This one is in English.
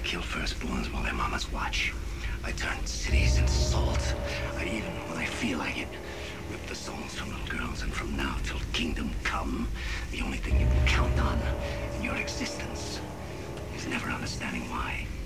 kill firstborns while their mamas watch. I turn cities into salt. I even, when I feel like it, rip the souls from little girls. And from now till kingdom come, the only thing you can count on in your existence is never understanding why.